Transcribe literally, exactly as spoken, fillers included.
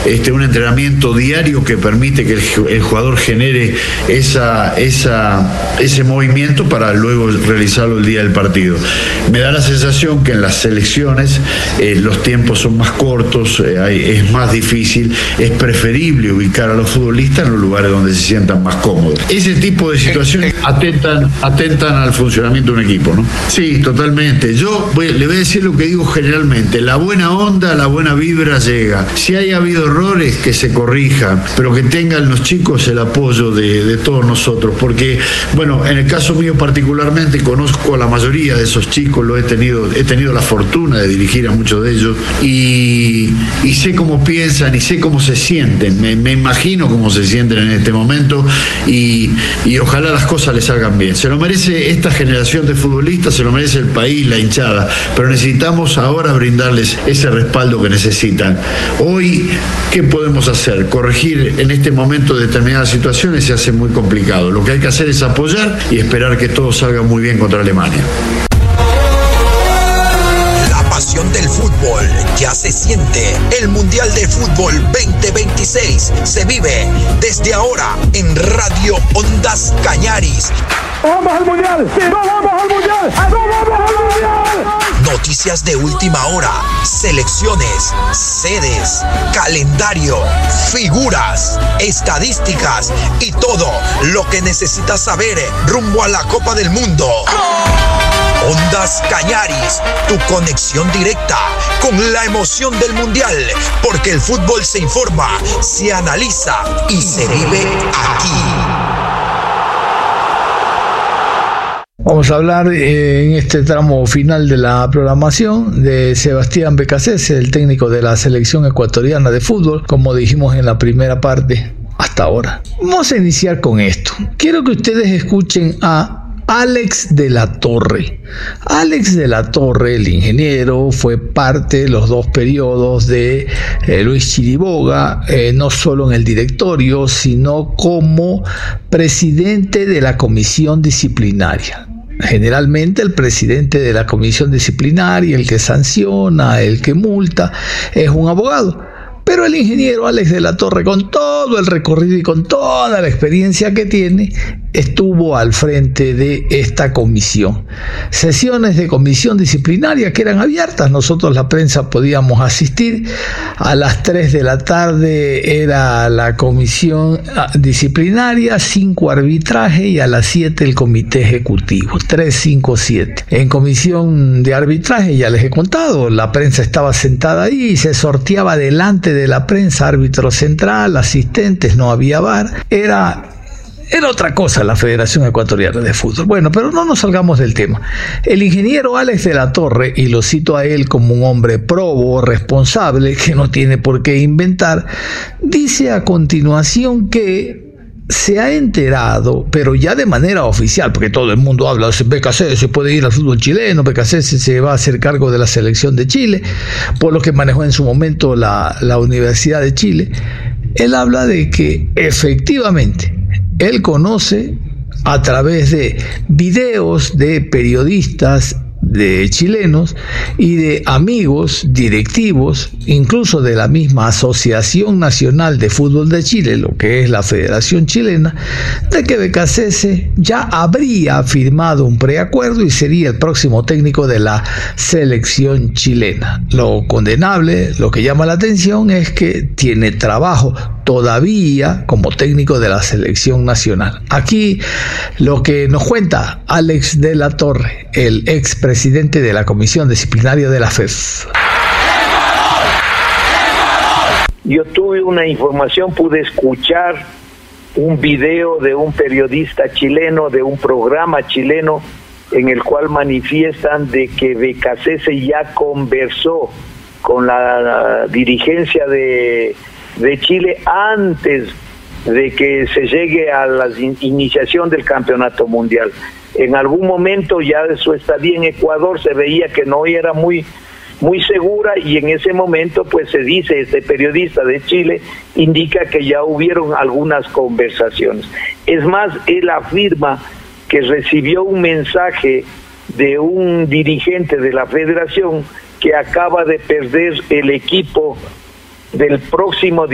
este, un entrenamiento diario que permite que el, el jugador genere esa, esa, ese movimiento para luego realizarlo el día del partido. Me da la sensación que en las selecciones eh, los tiempos son más cortos, eh, hay, es más difícil, es preferible ubicar a los futbolistas en los lugares donde se sientan más cómodos. Ese tipo de situaciones atentan, atentan al funcionamiento de un equipo, ¿no? Sí, totalmente. Yo voy, le voy a decir lo que digo generalmente: la buena onda, la buena vibra llega. Si hay habido errores, que se corrijan, pero que tengan los chicos el apoyo de, de todos nosotros, porque, bueno, en el caso mío particularmente conozco a la mayoría de esos chicos, lo he tenido, he tenido la fortuna de dirigir a muchos de ellos y, y sé cómo piensan y sé cómo se sienten, me, me imagino cómo se sienten en este momento y, y ojalá las cosas les salgan bien. Se lo merece esta generación de futbolistas, se lo merece el país, la hinchada, pero necesitamos ahora brindarles ese respaldo que necesitan. Hoy, ¿qué podemos hacer? Corregir en este momento determinadas situaciones se hace muy complicado. Lo que hay que hacer es apoyar y esperar que todo salga muy bien contra Alemania. La pasión del fútbol ya se siente. El Mundial de Fútbol veinte veintiséis se vive desde ahora en Radio Ondas Cañaris. ¡Vamos al Mundial! ¡Sí, no vamos al Mundial! ¡No vamos al Mundial! Noticias de última hora, selecciones, sedes, calendario, figuras, estadísticas y todo lo que necesitas saber rumbo a la Copa del Mundo. Ondas Cañaris, tu conexión directa con la emoción del Mundial, porque el fútbol se informa, se analiza y se vive aquí. Vamos a hablar eh, en este tramo final de la programación de Sebastián Beccacece, el técnico de la selección ecuatoriana de fútbol, como dijimos en la primera parte hasta ahora. Vamos a iniciar con esto. Quiero que ustedes escuchen a Alex de la Torre. Alex de la Torre, el ingeniero, fue parte de los dos periodos de eh, Luis Chiriboga, eh, no solo en el directorio, sino como presidente de la comisión disciplinaria. Generalmente el presidente de la comisión disciplinaria, el que sanciona, el que multa, es un abogado. Pero el ingeniero Alex de la Torre, con todo el recorrido y con toda la experiencia que tiene, estuvo al frente de esta comisión. Sesiones de comisión disciplinaria que eran abiertas, nosotros la prensa podíamos asistir. A las tres de la tarde era la comisión disciplinaria, cinco arbitraje y a las siete el comité ejecutivo, tres, cinco, siete. En comisión de arbitraje, ya les he contado, la prensa estaba sentada ahí y se sorteaba delante de la prensa, árbitro central, asistentes, no había V A R, era... Era otra cosa la Federación Ecuatoriana de Fútbol. Bueno, pero no nos salgamos del tema. El ingeniero Alex de la Torre, y lo cito a él como un hombre probo, responsable, que no tiene por qué inventar, dice a continuación que se ha enterado, pero ya de manera oficial, porque todo el mundo habla, Beccacece se puede ir al fútbol chileno, Beccacece se va a hacer cargo de la selección de Chile, por lo que manejó en su momento la, la Universidad de Chile. Él habla de que efectivamente él conoce a través de videos de periodistas de chilenos y de amigos directivos, incluso de la misma Asociación Nacional de Fútbol de Chile, lo que es la Federación Chilena, de que Beccacece ya habría firmado un preacuerdo y sería el próximo técnico de la selección chilena. Lo condenable, lo que llama la atención es que tiene trabajo todavía como técnico de la selección nacional. Aquí lo que nos cuenta Alex de la Torre, el expresidente de la Comisión Disciplinaria de la F E F. Yo tuve una información, pude escuchar un video de un periodista chileno, de un programa chileno, en el cual manifiestan de que Beccacece ya conversó con la, la dirigencia de de Chile antes de que se llegue a la in- iniciación del campeonato mundial. En algún momento ya de su estadía en Ecuador se veía que no era muy muy segura y en ese momento pues se dice, este periodista de Chile indica que ya hubieron algunas conversaciones. Es más, él afirma que recibió un mensaje de un dirigente de la federación que acaba de perder el equipo del próximo